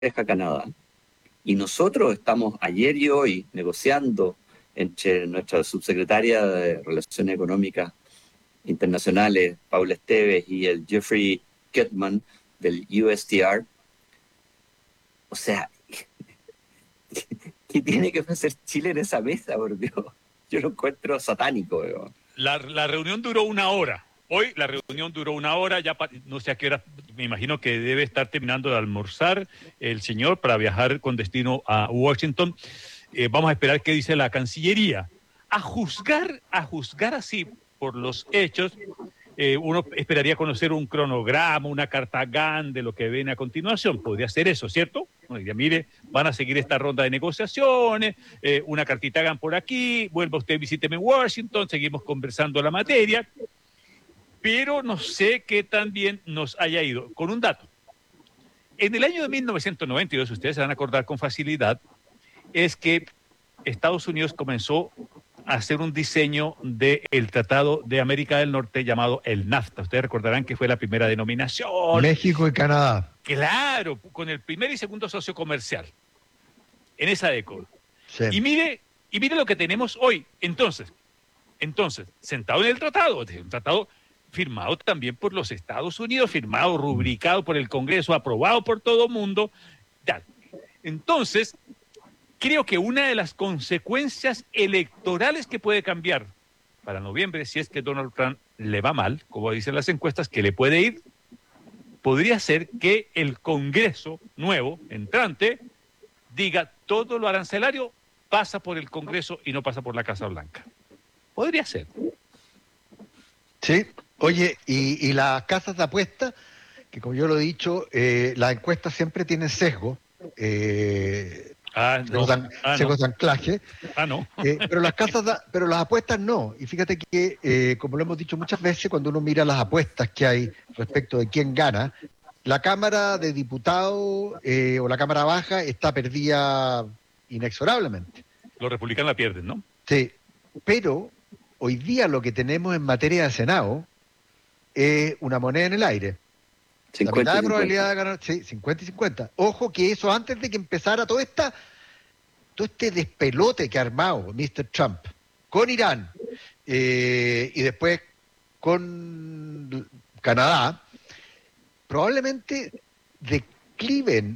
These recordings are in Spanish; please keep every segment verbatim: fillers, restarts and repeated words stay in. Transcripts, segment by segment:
deja Canadá. Y nosotros estamos ayer y hoy negociando entre nuestra subsecretaria de Relaciones Económicas Internacionales, Paula Esteves, y el Jeffrey Kettman del U S T R. O sea, ¿qué tiene que hacer Chile en esa mesa, por Dios? Yo lo encuentro satánico. La, la reunión duró una hora. Hoy la reunión duró una hora, ya pa, no sé a qué hora, me imagino que debe estar terminando de almorzar el señor para viajar con destino a Washington. Eh, vamos a esperar qué dice la Cancillería. A juzgar, a juzgar así por los hechos, eh, uno esperaría conocer un cronograma, una carta GAN de lo que viene a continuación. Podría ser eso, ¿cierto? Bueno, ya mire, van a seguir esta ronda de negociaciones, eh, una cartita GAN por aquí, vuelva usted, visíteme en Washington, seguimos conversando la materia, pero no sé qué tan bien nos haya ido. Con un dato. En el año de mil novecientos noventa y dos, ustedes se van a acordar con facilidad, es que Estados Unidos comenzó a hacer un diseño del Tratado de América del Norte llamado el NAFTA. Ustedes recordarán que fue la primera denominación. México y Canadá. Claro, con el primer y segundo socio comercial en esa década. Sí. Y mire, y mire lo que tenemos hoy. Entonces, entonces, sentado en el tratado, un tratado firmado también por los Estados Unidos, firmado, rubricado por el Congreso, aprobado por todo el mundo. Tal. Entonces, creo que una de las consecuencias electorales que puede cambiar para noviembre, si es que Donald Trump le va mal, como dicen las encuestas, que le puede ir, podría ser que el Congreso nuevo, entrante, diga todo lo arancelario pasa por el Congreso y no pasa por la Casa Blanca. Podría ser. Sí. Oye, y, y las casas de apuesta, que como yo lo he dicho, eh, las encuestas siempre tienen sesgo. Eh, Ah, no. de, Ah, sesgos no. de anclaje, ah, no. eh, pero las casas, da, pero las apuestas no. Y fíjate que, eh, como lo hemos dicho muchas veces, cuando uno mira las apuestas que hay respecto de quién gana, la Cámara de Diputados eh, o la Cámara Baja está perdida inexorablemente. Los republicanos la pierden, ¿no? Sí, pero hoy día lo que tenemos en materia de Senado es una moneda en el aire. cincuenta la mitad y de probabilidad de ganar, sí, cincuenta y cincuenta. Ojo que eso antes de que empezara toda esta, todo este despelote que ha armado mister Trump con Irán eh, y después con Canadá, probablemente decliven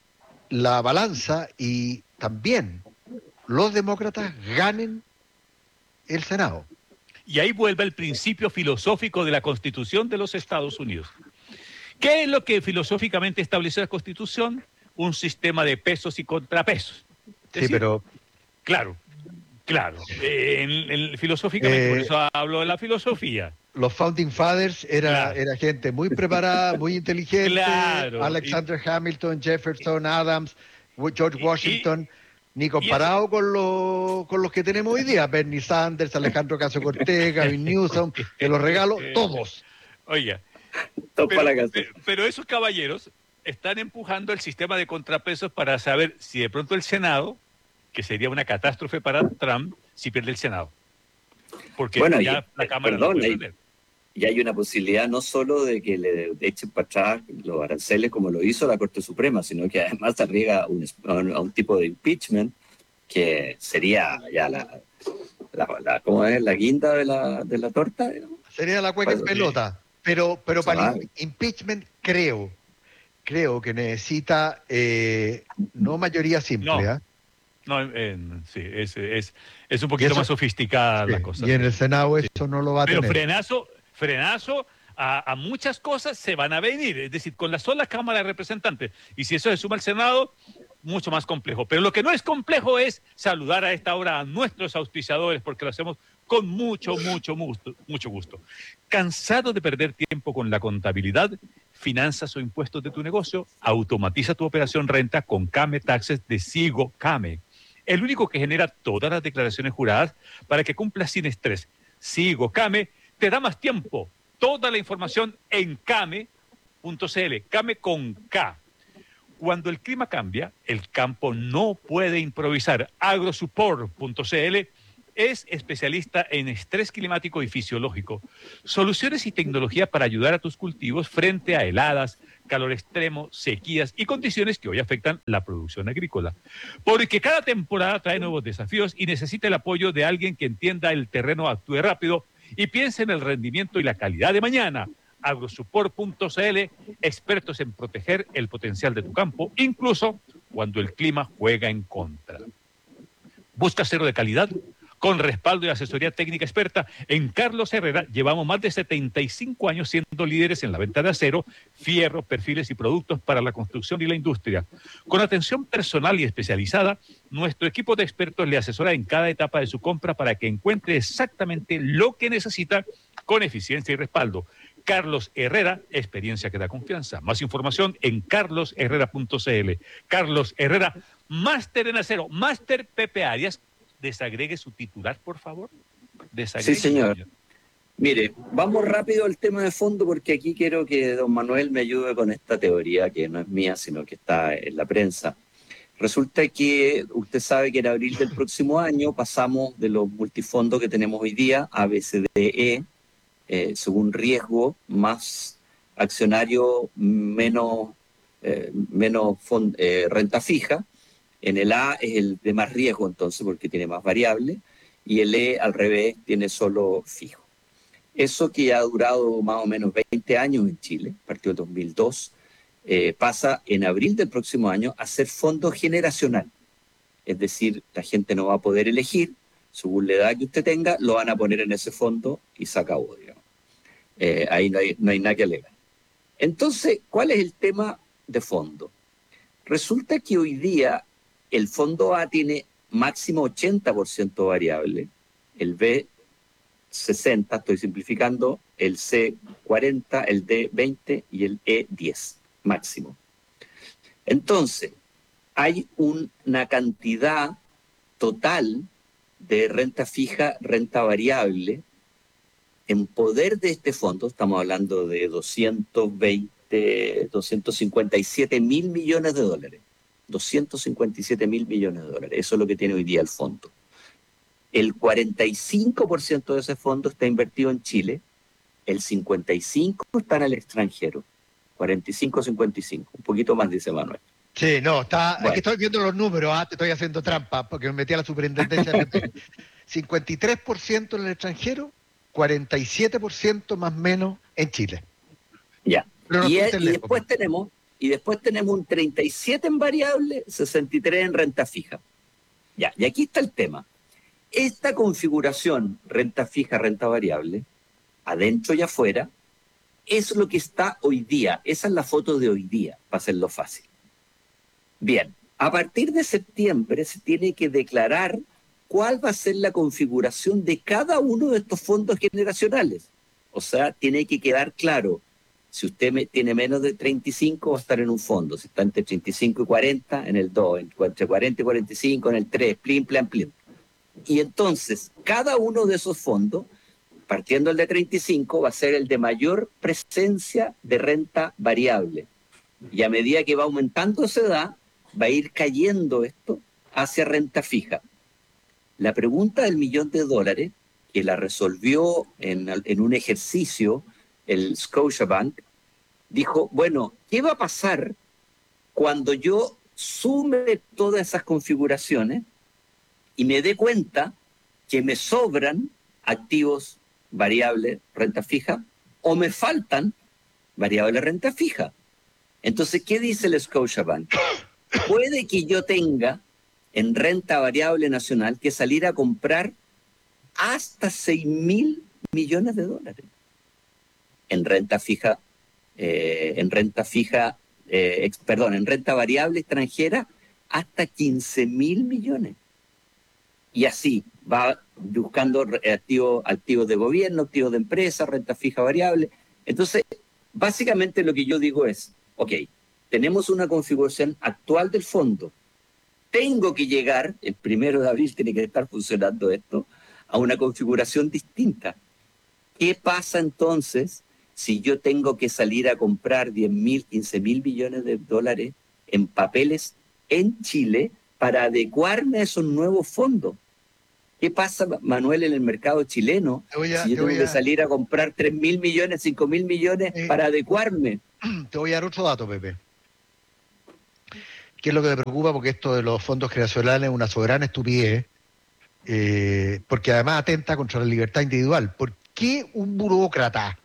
la balanza y también los demócratas ganen el Senado. Y ahí vuelve el principio filosófico de la Constitución de los Estados Unidos. ¿Qué es lo que filosóficamente estableció la Constitución? Un sistema de pesos y contrapesos. Es Sí, decir, pero... Claro, claro. Eh, en, en, filosóficamente, eh, por eso hablo de la filosofía. Los Founding Fathers era, claro. era gente muy preparada, muy inteligente. Claro. Alexander y, Hamilton, Jefferson, Adams, George Washington... Y, ni comparado con los, con los que tenemos hoy día, Bernie Sanders, Alejandro Ocasio-Cortez, Gavin Newsom, que los regalo todos. Oiga, pero, pero esos caballeros están empujando el sistema de contrapesos para saber si de pronto el Senado, que sería una catástrofe para Trump, si pierde el Senado. Porque bueno, ya y, la Cámara perdón, no puede hay, perder. Y hay una posibilidad no solo de que le echen para atrás los aranceles como lo hizo la Corte Suprema, sino que además arriesga un, a un tipo de impeachment que sería ya la, la, la ¿cómo es? La guinda de la, de la torta. ¿No? Sería la cueca en pelota. Pero, pero para el impeachment creo, creo que necesita eh, no mayoría simple. No. ¿eh? No, eh, sí, es, es, es un poquito eso, más sofisticada sí, la cosa. Y en sí. el Senado eso sí. no lo va a Pero tener. Pero frenazo, frenazo a, a muchas cosas se van a venir. Es decir, con la sola Cámara de Representantes. Y si eso se suma al Senado, mucho más complejo. Pero lo que no es complejo es saludar a esta hora a nuestros auspiciadores, porque lo hacemos con mucho, mucho, mucho, mucho gusto. ¿Cansado de perder tiempo con la contabilidad, finanzas o impuestos de tu negocio? Automatiza tu operación renta con Came Taxes de Sigo Came. El único que genera todas las declaraciones juradas para que cumplas sin estrés. Sigo Came te da más tiempo. Toda la información en came punto c l. Came con K. Cuando el clima cambia, el campo no puede improvisar. agrosupport punto c l es especialista en estrés climático y fisiológico, soluciones y tecnología para ayudar a tus cultivos frente a heladas, calor extremo, sequías y condiciones que hoy afectan la producción agrícola. Porque cada temporada trae nuevos desafíos y necesita el apoyo de alguien que entienda el terreno, actúe rápido y piense en el rendimiento y la calidad de mañana. Agrosupport punto c l, expertos en proteger el potencial de tu campo, incluso cuando el clima juega en contra. Busca acero de calidad con respaldo y asesoría técnica experta. En Carlos Herrera llevamos más de setenta y cinco años siendo líderes en la venta de acero, fierro, perfiles y productos para la construcción y la industria. Con atención personal y especializada, nuestro equipo de expertos le asesora en cada etapa de su compra para que encuentre exactamente lo que necesita con eficiencia y respaldo. Carlos Herrera, experiencia que da confianza. Más información en carlos herrera punto c l. Carlos Herrera, máster en acero, máster Pepe Arias. Desagregue su titular, por favor. Desagregue, sí, señor. señor. Mire, vamos rápido al tema de fondo porque aquí quiero que don Manuel me ayude con esta teoría que no es mía, sino que está en la prensa. Resulta que usted sabe que en abril del próximo año pasamos de los multifondos que tenemos hoy día a B C D E, eh, según riesgo, más accionario, menos, eh, menos fond, eh, renta fija. En el A es el de más riesgo, entonces, porque tiene más variable, y el E, al revés, tiene solo fijo. Eso que ya ha durado más o menos veinte años en Chile, partió en dos mil dos, eh, pasa en abril del próximo año a ser fondo generacional. Es decir, la gente no va a poder elegir, según la edad que usted tenga, lo van a poner en ese fondo y se acabó, digamos. Eh, ahí no hay, no hay nada que alegar. Entonces, ¿cuál es el tema de fondo? Resulta que hoy día el fondo A tiene máximo ochenta por ciento variable, el B sesenta, estoy simplificando, el C cuarenta, el D veinte y el E diez, máximo. Entonces, hay una cantidad total de renta fija, renta variable, en poder de este fondo, estamos hablando de doscientos veinte, doscientos cincuenta y siete mil millones de dólares. doscientos cincuenta y siete mil millones de dólares. Eso es lo que tiene hoy día el fondo. El cuarenta y cinco por ciento de ese fondo está invertido en Chile, el cincuenta y cinco por ciento está en el extranjero, cuarenta y cinco a cincuenta y cinco, un poquito más, dice Manuel. Sí, no, está, bueno. Es que estoy viendo los números, ah, te estoy haciendo trampa porque me metí a la superintendencia de cincuenta y tres por ciento en el extranjero, cuarenta y siete por ciento más o menos en Chile. Ya, no y, y después tenemos... Y después tenemos un treinta y siete en variable, sesenta y tres en renta fija. Ya, y aquí está el tema. Esta configuración, renta fija, renta variable, adentro y afuera, es lo que está hoy día. Esa es la foto de hoy día, para hacerlo fácil. Bien, a partir de septiembre se tiene que declarar cuál va a ser la configuración de cada uno de estos fondos generacionales. O sea, tiene que quedar claro. Si usted me, tiene menos de treinta y cinco, va a estar en un fondo. Si está entre treinta y cinco y cuarenta, en el dos. Entre cuarenta y cuarenta y cinco, en el tres. Plim, plan, plim. Y entonces, cada uno de esos fondos, partiendo el de treinta y cinco, va a ser el de mayor presencia de renta variable. Y a medida que va aumentando esa edad, va a ir cayendo esto hacia renta fija. La pregunta del millón de dólares, que la resolvió en, en un ejercicio el Scotiabank, dijo, bueno, ¿qué va a pasar cuando yo sume todas esas configuraciones y me dé cuenta que me sobran activos variables, renta fija, o me faltan variables, renta fija? Entonces, ¿qué dice el Scotiabank? Puede que yo tenga en renta variable nacional que salir a comprar hasta seis mil millones de dólares. En renta fija, eh, en renta fija, eh, ex, perdón, en renta variable extranjera, hasta quince mil millones. Y así va buscando activos, activos de gobierno, activos de empresa, renta fija variable. Entonces, básicamente lo que yo digo es, ok, tenemos una configuración actual del fondo. Tengo que llegar, el primero de abril tiene que estar funcionando esto, a una configuración distinta. ¿Qué pasa entonces si yo tengo que salir a comprar diez mil, quince mil millones de dólares en papeles en Chile para adecuarme a esos nuevos fondos? ¿Qué pasa, Manuel, en el mercado chileno Te voy a- si yo te tengo voy que a- salir a comprar tres mil millones, cinco mil millones Eh. para adecuarme? Te voy a dar otro dato, Pepe. ¿Qué es lo que me preocupa? Porque esto de los fondos creacionales es una soberana estupidez, eh, porque además atenta contra la libertad individual. ¿Por qué un burócrata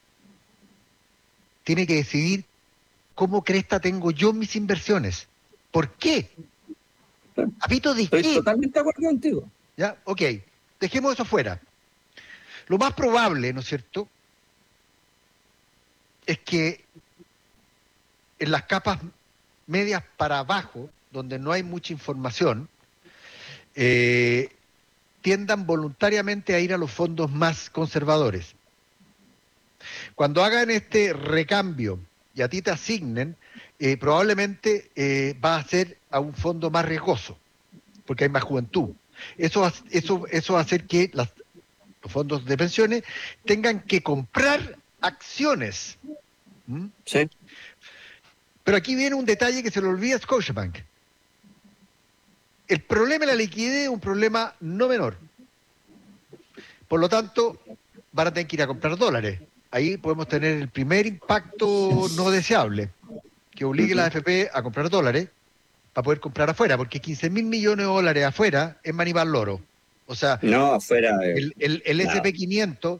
tiene que decidir cómo cresta tengo yo mis inversiones? ¿Por qué? ¿Apito de Estoy qué? totalmente de acuerdo contigo. ¿Ya? Ok, dejemos eso fuera. Lo más probable, ¿no es cierto?, es que en las capas medias para abajo, donde no hay mucha información, eh, tiendan voluntariamente a ir a los fondos más conservadores. Cuando hagan este recambio y a ti te asignen, eh, probablemente eh, va a ser a un fondo más riesgoso, porque hay más juventud. Eso, va- eso, eso va a hacer que las, los fondos de pensiones tengan que comprar acciones. ¿Mm? Sí. Pero aquí viene un detalle que se le olvida a Scotiabank. El problema de la liquidez es un problema no menor. Por lo tanto, van a tener que ir a comprar dólares. Ahí podemos tener el primer impacto no deseable, que obligue a la A F P a comprar dólares para poder comprar afuera, porque quince mil millones de dólares afuera es manibar loro. O sea, No, afuera. eh, el, el, el nada. S and P quinientos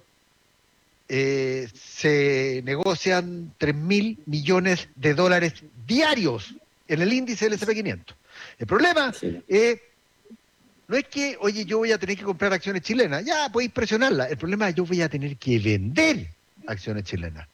eh, se negocian tres mil millones de dólares diarios en el índice del S and P quinientos. El problema Sí. es, no es que, oye, yo voy a tener que comprar acciones chilenas, ya podéis presionarla. El problema es que yo voy a tener que vender acciones chilenas.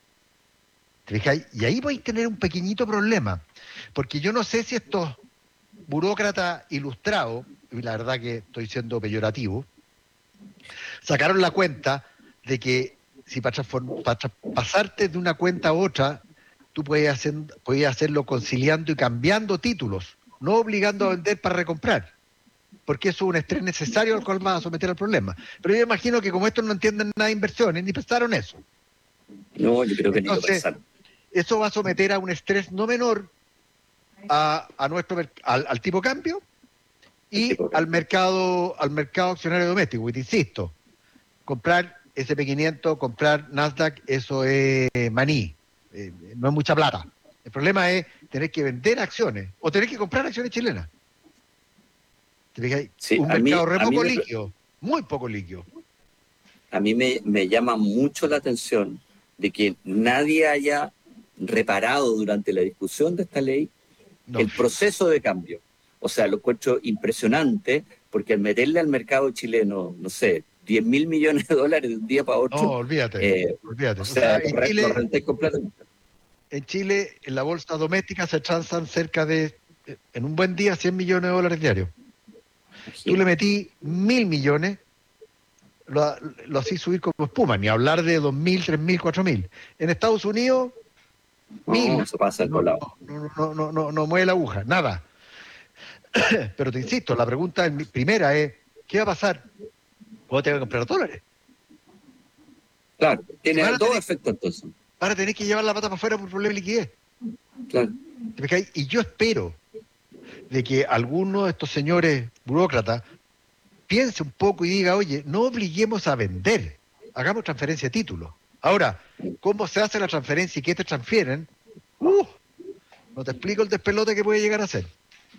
¿Te fijáis? Y ahí vais a tener un pequeñito problema, porque yo no sé si estos burócratas ilustrados, y la verdad que estoy siendo peyorativo, sacaron la cuenta de que si para, transform- para tra- pasarte de una cuenta a otra, tú puedes, hacer, puedes hacerlo conciliando y cambiando títulos, no obligando a vender para recomprar, porque eso es un estrés necesario al cual vas a someter al problema. Pero yo imagino que como estos no entienden nada de inversiones, ni pensaron eso. No, yo creo que ni lo Entonces, pensaron. eso va a someter a un estrés no menor a, a nuestro mer- al, al tipo de cambio y Al tipo de cambio. al mercado al mercado accionario doméstico. Y te insisto, comprar ese ese and P quinientos, comprar Nasdaq, eso es maní, eh, no es mucha plata. El problema es tener que vender acciones o tener que comprar acciones chilenas. ¿Te fijas? Sí, Un a mí- mercado re a mí poco me- líquido, muy poco líquido. A mí me, me llama mucho la atención de que nadie haya reparado durante la discusión de esta ley No, el proceso de cambio. O sea, lo encuentro impresionante porque al meterle al mercado chileno, no sé, diez mil millones de dólares de un día para no, otro, olvídate, eh, olvídate. o O sea, sea, en lo, re- lo Chile, renté completamente. en Chile, en la bolsa doméstica se transan cerca de, eh, en un buen día, cien millones de dólares diarios. Tú le metí mil millones, lo, lo hacís subir como espuma, ni hablar de dos mil, tres mil, cuatro mil. En Estados Unidos, mil, No, eso pasa al no, colado. no, no, no, no, no mueve la aguja, nada. Pero te insisto, la pregunta en mi- primera es, ¿qué va a pasar cuando tenga que comprar dólares? Claro, tiene van a dos tener- efectos entonces. Van a tener que llevar la pata para afuera por problema de liquidez. Claro. ¿Te fijáis? Y yo espero de que alguno de estos señores burócratas piense un poco y diga, oye, no obliguemos a vender, hagamos transferencia de títulos. Ahora, ¿cómo se hace la transferencia y qué te transfieren? Uh, no te explico el despelote que puede llegar a ser.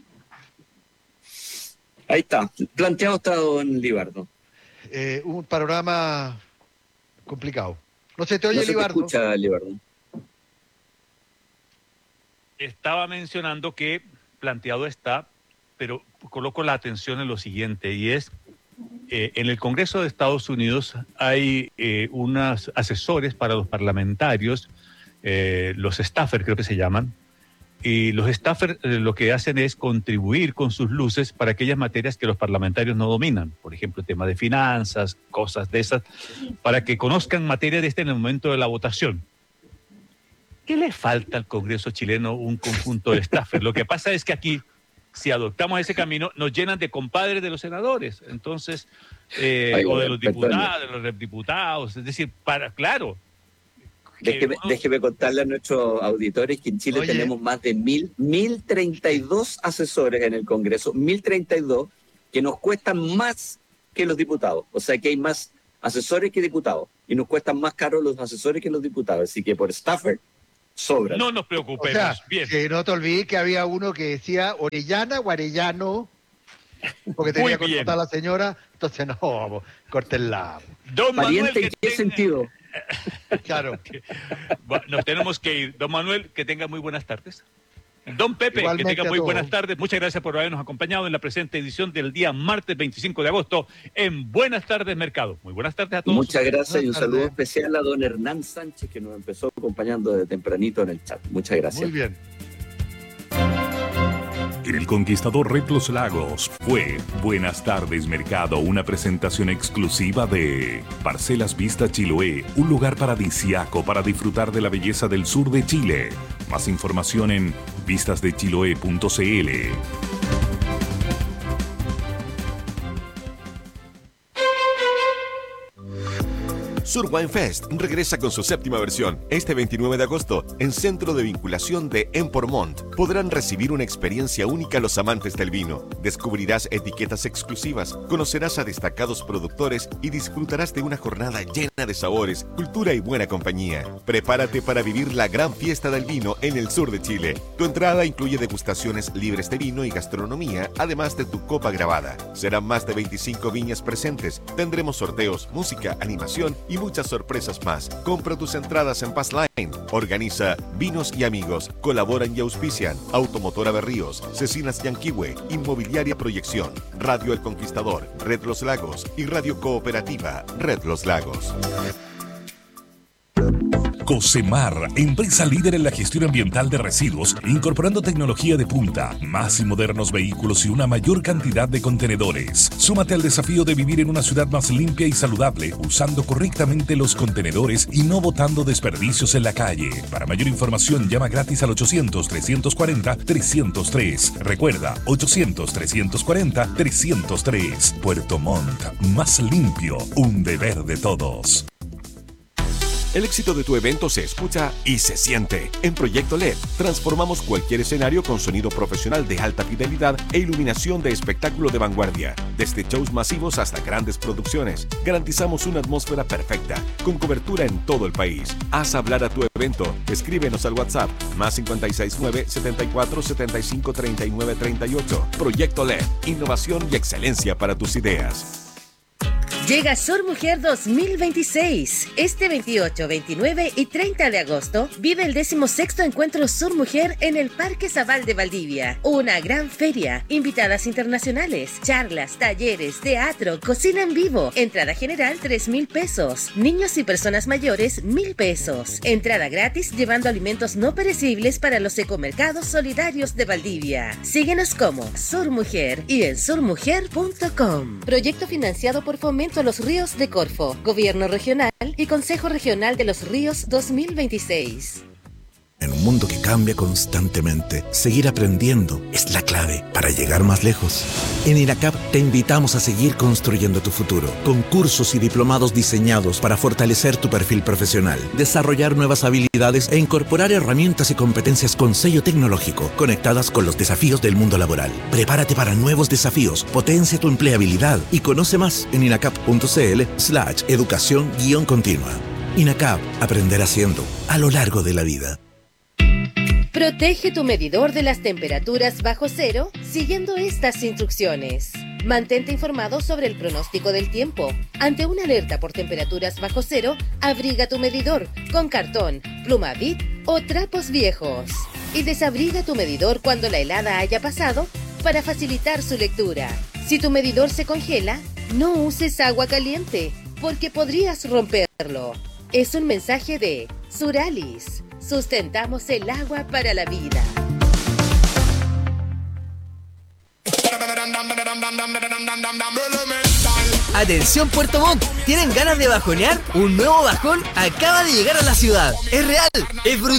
Ahí está, planteado está don Libardo. Eh, un panorama complicado. No se te oye, No se te Libardo. escucha, Libardo. Estaba mencionando que planteado está, pero coloco la atención en lo siguiente, y es, eh, en el Congreso de Estados Unidos hay eh, unos asesores para los parlamentarios, eh, los staffers creo que se llaman, y los staffers eh, lo que hacen es contribuir con sus luces para aquellas materias que los parlamentarios no dominan, por ejemplo, el tema de finanzas, cosas de esas, para que conozcan materia de este en el momento de la votación. ¿Qué le falta al Congreso chileno? Un conjunto de staffers. Lo que pasa es que aquí, si adoptamos ese camino, nos llenan de compadres de los senadores, entonces, eh, Oiga, o de los perdone. diputados, de los diputados, es decir, para, claro. que Déjeme, uno- déjeme contarle a nuestros auditores que en Chile Oye. tenemos más de mil, mil treinta y dos asesores en el Congreso, mil treinta y dos, que nos cuestan más que los diputados. O sea que hay más asesores que diputados. Y nos cuestan más caros los asesores que los diputados. Así que por Stafford, sobran. No nos preocupemos. O sea, bien. que no te olvides que había uno que decía Orellana o Arellano, porque tenía que contratar a la señora. Entonces, no, córtenla. Don ¿Pariente Manuel, en qué tenga... sentido? Claro. Bueno, nos tenemos que ir. Don Manuel, que tenga muy buenas tardes. Don Pepe, Igualmente, que tenga muy a buenas todos. tardes. Muchas gracias por habernos acompañado en la presente edición del día martes veinticinco de agosto en Buenas Tardes Mercado. Muy buenas tardes a todos. Muchas gracias y un Buenas saludo tardes. especial a don Hernán Sánchez, que nos empezó acompañando de tempranito en el chat. Muchas gracias. Muy bien. En El Conquistador Red Los Lagos fue Buenas Tardes Mercado, una presentación exclusiva de Parcelas Vista Chiloé, un lugar paradisiaco para disfrutar de la belleza del sur de Chile. Más información en vistas de chiloé punto c l. Sur Wine Fest regresa con su séptima versión. Este veintinueve de agosto, en Centro de Vinculación de Empormont, podrán recibir una experiencia única los amantes del vino. Descubrirás etiquetas exclusivas, conocerás a destacados productores y disfrutarás de una jornada llena de sabores, cultura y buena compañía. Prepárate para vivir la gran fiesta del vino en el sur de Chile. Tu entrada incluye degustaciones libres de vino y gastronomía, además de tu copa grabada. Serán más de veinticinco viñas presentes. Tendremos sorteos, música, animación y muchas sorpresas más. Compra tus entradas en Passline. Organiza Vinos y Amigos. Colaboran y auspician Automotora Berríos, Cecinas Yanquihue, Inmobiliaria Proyección, Radio El Conquistador, Red Los Lagos y Radio Cooperativa Red Los Lagos. Cocemar, empresa líder en la gestión ambiental de residuos, incorporando tecnología de punta, más y modernos vehículos y una mayor cantidad de contenedores. Súmate al desafío de vivir en una ciudad más limpia y saludable, usando correctamente los contenedores y no botando desperdicios en la calle. Para mayor información, llama gratis al ochocientos, trescientos cuarenta, trescientos tres. Recuerda, ochocientos, trescientos cuarenta, trescientos tres. Puerto Montt, más limpio, un deber de todos. El éxito de tu evento se escucha y se siente. En Proyecto L E D, transformamos cualquier escenario con sonido profesional de alta fidelidad e iluminación de espectáculo de vanguardia. Desde shows masivos hasta grandes producciones, garantizamos una atmósfera perfecta, con cobertura en todo el país. Haz hablar a tu evento. Escríbenos al WhatsApp, más cinco seis nueve, setenta y cuatro, setenta y cinco, treinta y nueve, treinta y ocho. Proyecto L E D, innovación y excelencia para tus ideas. Llega Sur Mujer dos mil veintiséis. Este veintiocho, veintinueve y treinta de agosto vive el decimosexto encuentro Sur Mujer en el Parque Zabal de Valdivia. Una gran feria, invitadas internacionales, charlas, talleres, teatro, cocina en vivo. Entrada general tres mil pesos. Niños y personas mayores mil pesos. Entrada gratis llevando alimentos no perecibles para los ecomercados solidarios de Valdivia. Síguenos como Sur Mujer y en sur mujer punto com. Proyecto financiado por Fomento Los Ríos de Corfo, Gobierno Regional y Consejo Regional de los Ríos dos mil veintiséis. En un mundo que cambia constantemente, seguir aprendiendo es la clave para llegar más lejos. En INACAP te invitamos a seguir construyendo tu futuro, con cursos y diplomados diseñados para fortalecer tu perfil profesional, desarrollar nuevas habilidades e incorporar herramientas y competencias con sello tecnológico, conectadas con los desafíos del mundo laboral. Prepárate para nuevos desafíos, potencia tu empleabilidad y conoce más en inacap.cl slash educación guión continua. INACAP, aprender haciendo, a lo largo de la vida. Protege tu medidor de las temperaturas bajo cero siguiendo estas instrucciones. Mantente informado sobre el pronóstico del tiempo. Ante una alerta por temperaturas bajo cero, abriga tu medidor con cartón, pluma bit o trapos viejos. Y desabriga tu medidor cuando la helada haya pasado para facilitar su lectura. Si tu medidor se congela, no uses agua caliente porque podrías romperlo. Es un mensaje de Suralis. Sustentamos el agua para la vida. Atención Puerto Montt, ¿tienen ganas de bajonear? Un nuevo bajón acaba de llegar a la ciudad. Es real, es brutal